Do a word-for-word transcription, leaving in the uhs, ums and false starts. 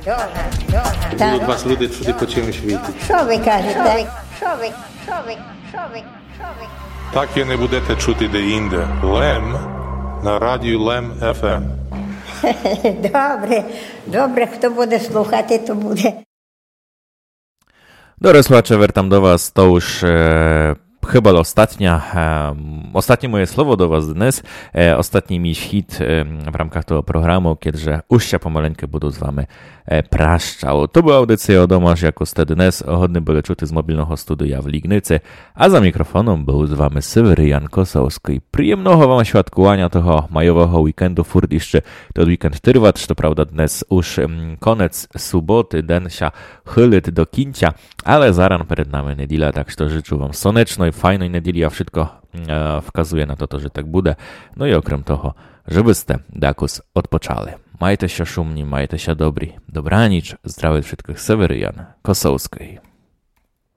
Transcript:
Від вас люди чути по чому світі. Що ви кажете? Що ви, що ви, що ви, що ви? Так і не будете чути де-інде. Лем на радіо Лем еф ем. Добре, добре, хто буде слухати, то буде. Dobry słuchacze, wracam do was, to już e, chyba ostatnia, e, ostatnie moje słowo do was dnes, e, ostatni mi hit e, w ramach tego programu, kiedy już się pomaleńkę budu z wami e, praszczał. To była audycja o domasz jako wtedy dnes, ochotny były czuty z mobilnego studia w Lignycy, a za mikrofonem był z wami Seweryjan Kosowski. Przyjemnego wam świadkowania tego majowego weekendu, furt jeszcze ten weekend trwać, to prawda dnes już um, koniec soboty, den się chylit do kincia, ale zaraz przed nami niedziela, tak że życzę wam słonecznej, fajnej niedzieli, a wszystko e, wskazuje na to, to, że tak będzie. No i okrem toho, żebyście dakus odpoczali. Majte się szumni, majte się dobri. Dobranic, zdrowy wszystkich, Seweryjan Kosowski.